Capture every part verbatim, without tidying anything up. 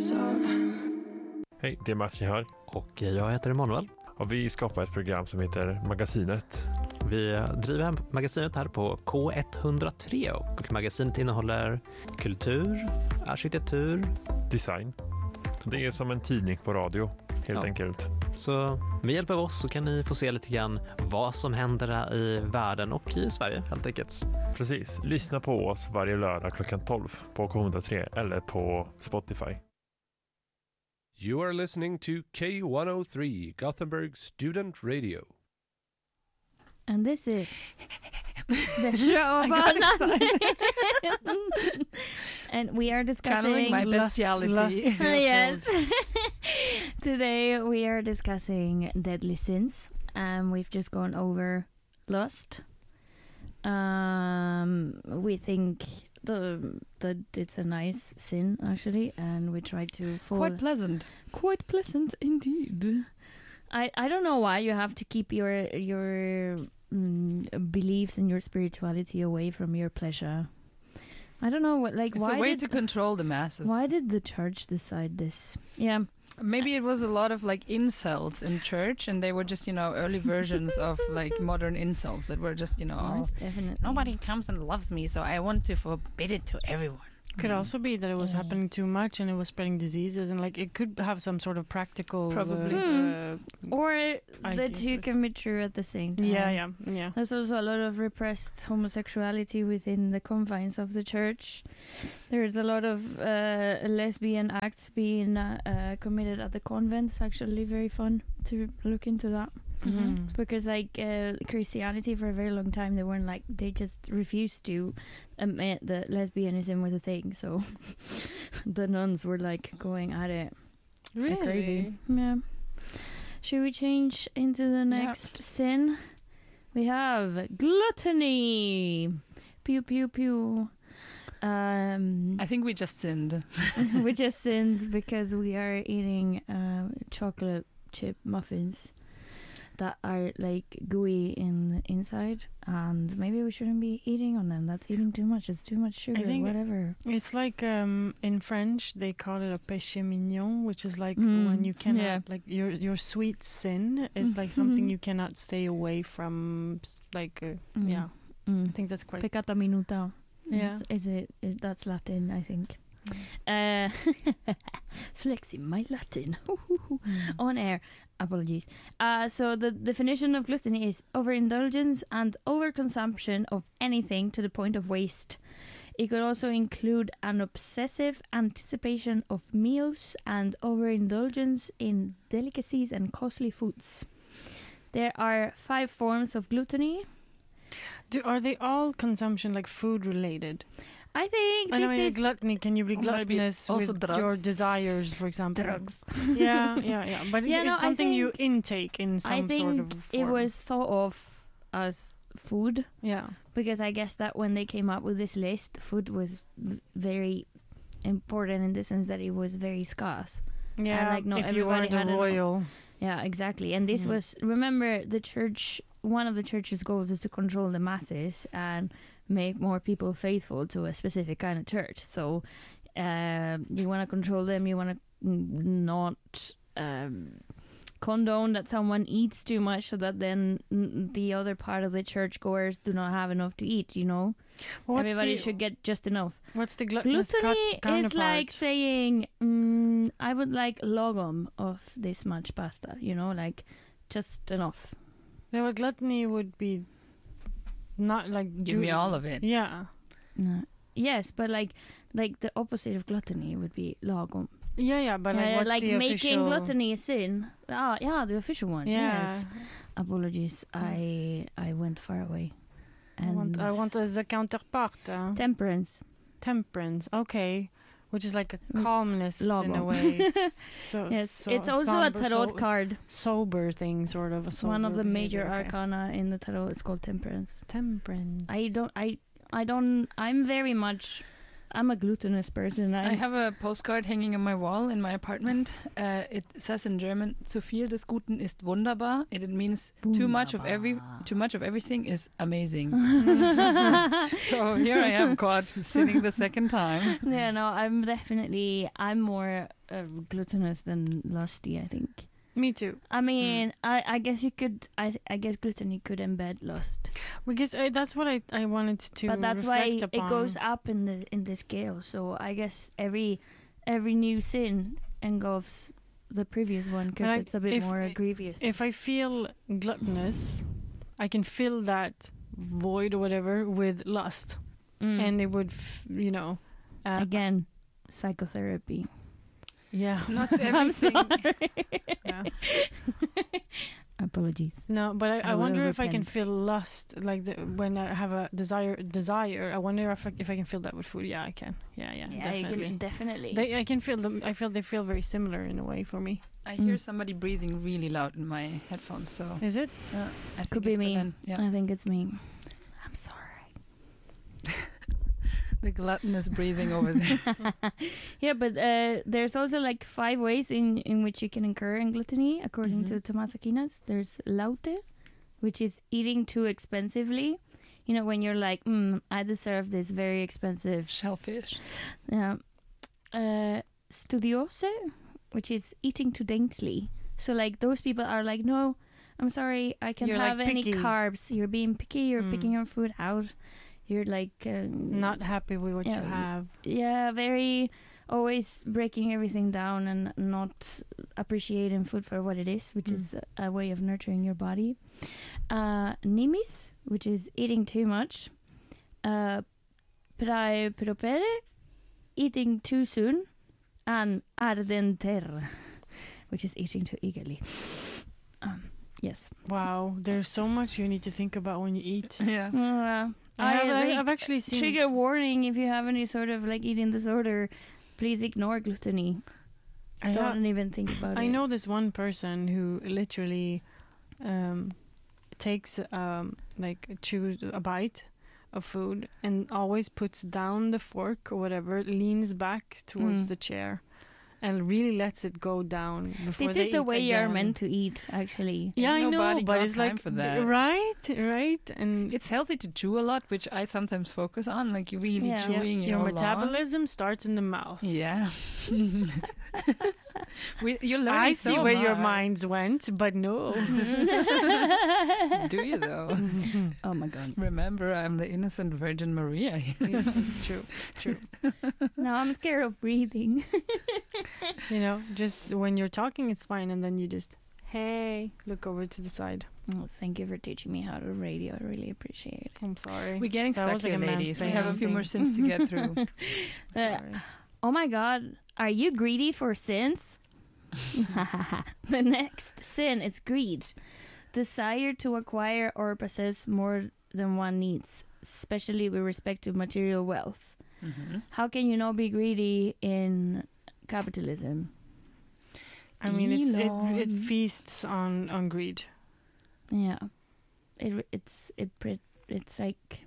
Hej, det är Martin här. Och jag heter Emanuel. Och vi skapar ett program som heter Magasinet. Vi driver magasinet här på K etthundratre och magasinet innehåller kultur, arkitektur, Design. Det är som en tidning på radio, helt ja. enkelt. Så med hjälp av oss så kan ni få se lite grann vad som händer i världen och i Sverige helt enkelt. Precis, lyssna på oss varje lördag klockan tolv på K etthundratre eller på Spotify. You are listening to K one oh three, Gothenburg Student Radio. And this is the show about and we are discussing channeling my bestiality. Lust, lust yes. Today we are discussing deadly sins, and we've just gone over lust. Um, we think the that it's a nice sin actually, and we try to fall quite pleasant, quite pleasant indeed. I I don't know why you have to keep your your mm, beliefs and your spirituality away from your pleasure. I don't know what like it's why a way did, to control the masses. Why did the church decide this? Yeah. Maybe it was a lot of like incels in church, and they were just, you know, early versions of like modern incels that were just, you know, Yes, definitely. nobody comes and loves me, so I want to forbid it to everyone. Could mm. also be that it was Yeah. happening too much and it was spreading diseases, and like it could have some sort of practical Probably. uh, Mm. uh, Or the idea two to it. can be true at the same time. yeah yeah yeah There's also a lot of repressed homosexuality within the confines of the church. There's a lot of uh, lesbian acts being uh, uh, committed at the convent. It's actually very fun to look into that. Mhm. It's because like uh, Christianity for a very long time, they weren't like, they just refused to admit that lesbianism was a thing. So the nuns were like going at it. really Crazy. Yeah. Should we change into the next sin? We have gluttony. Pew pew pew. Um, I think we just sinned. we just sinned because we are eating uh, chocolate chip muffins that are like gooey in the inside, and maybe we shouldn't be eating on them. That's eating too much. It's too much sugar. think- Whatever. It's like um in French they call it a péché mignon, which is like Mm, when you cannot yeah. like your your sweet sin is like something you cannot stay away from, s- like uh, Mm. yeah Mm. I think that's quite Peccata minuta. Yeah. Is, is it? Is, that's Latin, I think. Uh, flexing my Latin on air. Apologies. Uh, so the definition of gluttony is overindulgence and overconsumption of anything to the point of waste. It could also include an obsessive anticipation of meals and overindulgence in delicacies and costly foods. There are five forms of gluttony. Do, are they all consumption, like food related? I think And I this mean, is gluttony, can you be Or maybe gluttonous also with drugs. your desires, for example? drugs. Yeah, yeah, yeah. But Yeah, it's no, I something you think- intake in some I think sort of form. it was thought of as food, Yeah. because I guess that when they came up with this list, food was v- very important in the sense that it was very scarce. Yeah, like, not if you everybody weren't a had enough. royal. Yeah, exactly. And this Mhm. was, remember, the church, one of the church's goals is to control the masses and make more people faithful to a specific kind of church. So um, you want to control them, you want to not um, condone that someone eats too much so that then mm, the other part of the churchgoers do not have enough to eat, you know? What's Everybody the, should get just enough. What's the gluttonous cut- Gluttony is counterpart? like saying, mm, I would like logom of this much pasta, you know, like just enough. No, what gluttony would be not like Give do- me all of it. Yeah. No. Yes, but like like the opposite of gluttony would be lagom. Yeah, yeah, but like Yeah, what's like the making official... gluttony a sin. Ah, yeah, the official one. Yeah. Yes. Apologies, I I went far away. I want, I want as a counterpart. Uh, temperance. temperance, okay. Which is like a Mm, calmness in a lagom. way. So, Yes, so it's also a somber, tarot so- card. sober thing, sort of. A It's one of sober the major behavior, okay. arcana in the tarot. It's called temperance. Temperance. I don't. I. I don't. I'm very much I'm a glutinous person. I I'm, have a postcard hanging on my wall in my apartment. Uh, it says in German, "Zu viel des Guten ist wunderbar." It, it means too much of every, too much of everything is amazing. So here I am, caught sitting the second time. yeah, no, I'm definitely I'm more uh, glutinous than lusty. I think. Me too. I mean, I, I guess you could. I I guess gluttony could embed lust, Because uh, that's what I, I wanted to but that's why reflect upon. it goes up in the in the scale. So I guess every every new sin engulfs the previous one because But I- it's a bit if- more grievous. If I feel gluttonous, I can fill that void or whatever with lust, Mm. and it would, f- you know, uh, Again, psychotherapy. yeah. Not I'm everything. sorry. Yeah. Apologies. No, but I, I I will wonder if I can repent. feel lust, like the, when I have a desire. Desire. I wonder if I, if I can feel that with food. Yeah, I can. Yeah, yeah, Yeah, you definitely. can definitely. They, I can feel them. I feel they feel very similar in a way for me. I hear Mm. somebody breathing really loud in my headphones. So Is it? uh, I think Could be it's me. Belen. Yeah, I think it's me. I'm sorry. the gluttonous breathing over there. Yeah, but uh, there's also like five ways in, in which you can incur in gluttony, according Mhm. to Thomas Aquinas. There's laute, which is eating too expensively. You know, when you're like, mm, I deserve this very expensive. Shellfish. Yeah. Uh, studiose, which is eating too daintily. So like those people are like, no, I'm sorry, I can't You're, like, have any picky. carbs. You're being picky. You're Mm. picking your food out. You're like uh, Not happy with what Yeah, you have. yeah, very always breaking everything down and not appreciating food for what it is, which Mm. is a, a way of nurturing your body. Uh, nimis, which is eating too much. Uh, praepropere, eating too soon. And ardenter, which is eating too eagerly. Um, yes. Wow, there's so much you need to think about when you eat. Yeah. Uh, I have, I, like, I've actually seen. trigger warning if you have any sort of like eating disorder, please ignore gluttony. I, ha- Don't even think about it. I know this one person who literally um, takes um, like chews a bite of food and always puts down the fork or whatever, leans back towards Mm. the chair, and really lets it go down before This they is the eat way you're again. meant to eat, actually. Yeah, I Ain't know, nobody but got it's time like for that. right, right, and It's healthy to chew a lot, which I sometimes focus on, like you really Yeah. yeah, chewing, you your know, metabolism starts in the mouth. long. Yeah. we, you're learning I see so where your much. minds went, but no. Do you though? Oh my god. Remember, I'm the innocent Virgin Maria. Yeah, it's true, true. No, I'm scared of breathing. You know, just when you're talking, it's fine, and then you just, hey, look over to the side. Oh, thank you for teaching me how to radio. I really appreciate it. I'm sorry. We're getting That stuck was like here, a ladies. We have a mansplaining few more thing. sins to get through. Uh, Sorry. oh my god, are you greedy for sins? The next sin is greed. Desire to acquire or possess more than one needs, especially with respect to material wealth. Mhm. How can you not be greedy in capitalism? I mean, it's, it it Elon. feasts on on greed. Yeah, it it's it pre- it's like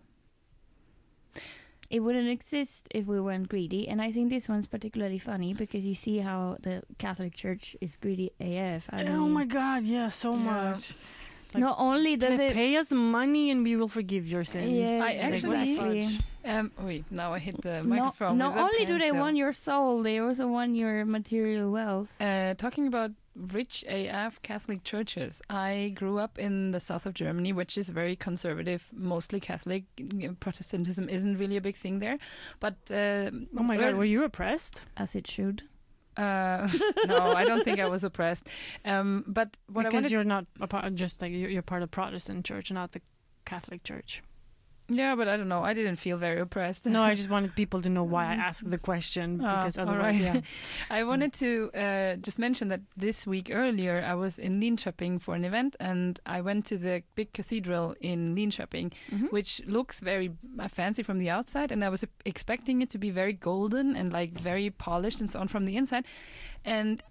it wouldn't exist if we weren't greedy. And I think this one's particularly funny because you see how the Catholic Church is greedy A F. I Oh mean, my God! Yeah, so Yeah. much. like, not only does Pay, it pay us money and we will forgive your sins. Yes, I Like, what the actually- fudge? Um, wait, now I hit the no, microphone. not with a only do they pencil. want your soul, they also want your material wealth. Uh, talking about rich A F Catholic churches, I grew up in the south of Germany, which is very conservative, mostly Catholic. Protestantism isn't really a big thing there. But uh, Oh my God! ear- Were you oppressed? As it should. Uh, no, I don't think I was oppressed. Um, but what I because wanted, you're not a part, just like you're, you're part of Protestant church, not the Catholic Church. yeah, but I don't know. I didn't feel very oppressed. No, I just wanted people to know why I asked the question Ah, because all otherwise, right. yeah. I wanted to uh, just mention that this week earlier I was in Linköping for an event, and I went to the big cathedral in Linköping, Mhm. which looks very uh, fancy from the outside, and I was expecting it to be very golden and like very polished and so on from the inside. And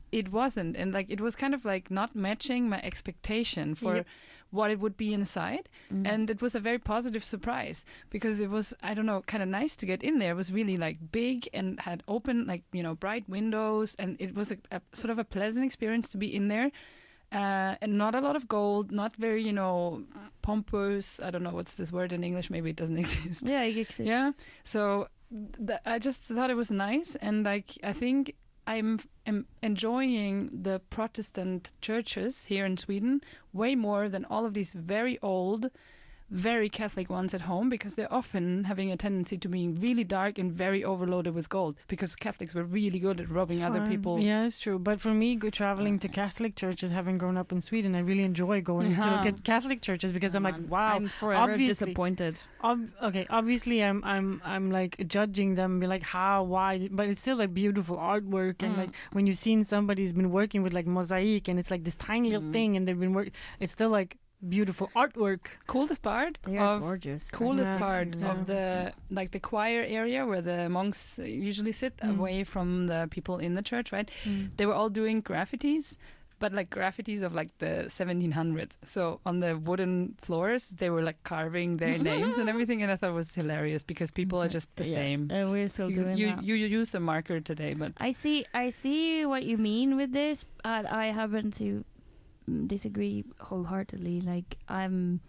it wasn't, and like it was kind of like not matching my expectation for Yep. what it would be inside. Mm. And it was a very positive surprise because it was, I don't know, kind of nice to get in there. It was really like big and had open, like, you know, bright windows, and it was a, a sort of a pleasant experience to be in there. Uh, and not a lot of gold, not very, you know, pompous. I don't know what's this word in English. Maybe it doesn't exist. Yeah, it exists. Yeah. So th- I just thought it was nice, and like I think I'm, am enjoying the Protestant churches here in Sweden way more than all of these very old, very Catholic ones at home, because they're often having a tendency to being really dark and very overloaded with gold, because Catholics were really good at robbing It's other fine. people. Yeah, it's true. But for me, go traveling to Catholic churches, having grown up in Sweden, I really enjoy going Yeah. to ca- Catholic churches because I'm like, wow. I'm forever obviously- disappointed. Ob- okay, obviously, I'm I'm I'm like judging them, be like, how, why? But it's still like beautiful artwork, and Mm. like when you've seen somebody's been working with like mosaic, and it's like this tiny little Mm. thing, and they've been work. It's still like beautiful artwork. Coolest part They are of gorgeous. coolest Yeah, part yeah. of the like the choir area where the monks usually sit Mm. away from the people in the church, right? Mm. They were all doing graffitis, but like graffitis of like the seventeen hundreds. So on the wooden floors, they were like carving their names and everything, and I thought it was hilarious because people are just the Yeah. same. Uh, we're still You, doing you, that. you you use a marker today, but I see. I see what you mean with this, but I happen to mm, disagree wholeheartedly. Like I'm,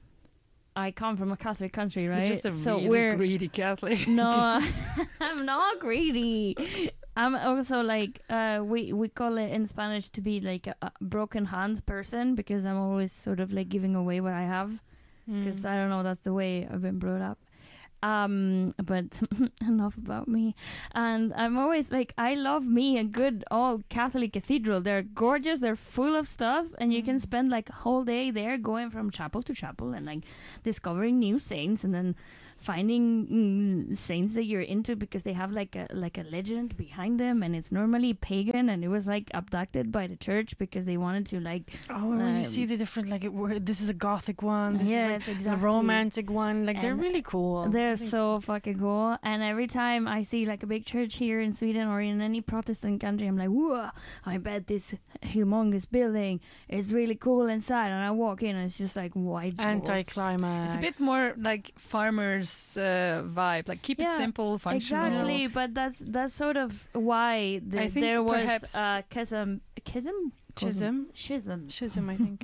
I come from a Catholic country, right? you're just a so really we're greedy Catholic. no, I'm not greedy. I'm also like uh, we we call it in Spanish to be like a, a broken hand person, because I'm always sort of like giving away what I have, because Mm. I don't know, that's the way I've been brought up. Um, but enough about me. And I'm always like, I love me a good old Catholic cathedral. They're gorgeous. They're full of stuff, and you can Mm. spend like a whole day there, going from chapel to chapel and like discovering new saints, and then finding mm, saints that you're into because they have like a like a legend behind them, and it's normally pagan, and it was like abducted by the church because they wanted to like Oh, when you um, see the different, like, it, where this is a gothic one, this yes, is like exactly. a romantic one. Like, they're And really cool. They're I think so fucking cool. And every time I see like a big church here in Sweden or in any Protestant country, I'm like, whoa, I bet this humongous building is really cool inside. And I walk in and it's just like white walls. Anti-climax. It's a bit more like farmers uh, vibe, like keep Yeah, it simple, functional. Exactly, but that's that's sort of why the, I think there was perhaps- a schism, schism, Schism. schism, Schism, I think.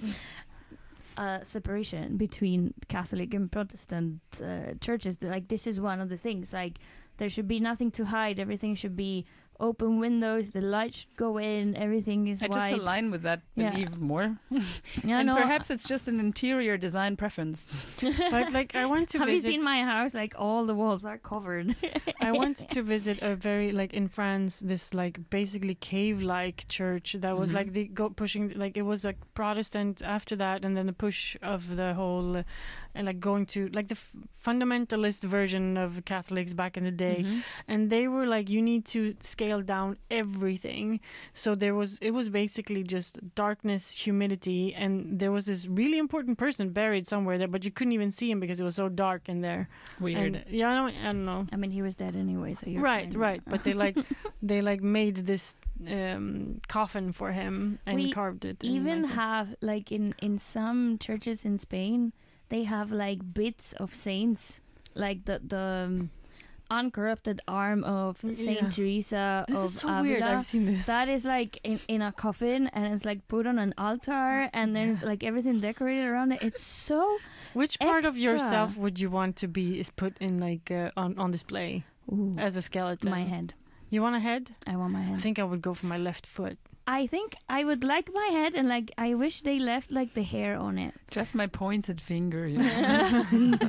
uh, separation between Catholic and Protestant uh, churches. Like, this is one of the things. Like, there should be nothing to hide. Everything should be open windows. The light should go in. Everything is I white. just align with that Yeah. belief more. Yeah, and no, perhaps it's just an interior design preference. But, like, I want to have you visit... seen my house? Like, all the walls are covered. I want to visit a very, like, in France, this like basically cave-like church that was Mhm. like the go pushing, like, it was like Protestant after that, and then the push of the whole uh, and like going to like the f- fundamentalist version of Catholics back in the day. Mhm. And they were like, you need to scale down everything. So there was, it was basically just darkness, humidity, and there was this really important person buried somewhere there, but you couldn't even see him because it was so dark in there. Weird. And yeah, I don't, I don't know. I mean, he was dead anyway, so you're Right, fine. right. But they like, they like made this um, coffin for him and We carved it. in even nice- have like in in some churches in Spain, they have like bits of saints, like the the um, uncorrupted arm of Saint Yeah. Teresa This of is so Avila. weird. I've seen this. That is like in, in a coffin, and it's like put on an altar, and there's like everything decorated around it. It's so Which part of extra. yourself would you want to be is put in like uh, on on display ooh, as a skeleton? my head. You want a head? I want my I head. think I would go for my left foot. I think I would like my head, and like I wish they left like the hair on it. Just my pointed finger. You know?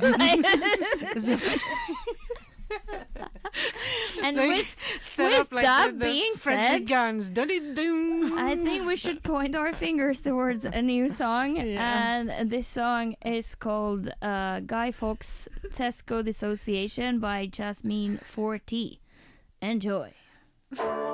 And Like, with Set With up like that the, the being French said, guns. Dun-dee-doo. I think we should point our fingers towards a new song, Yeah. and this song is called uh, Guy Fawkes Tesco Dissociation by Jasmine four T. Enjoy.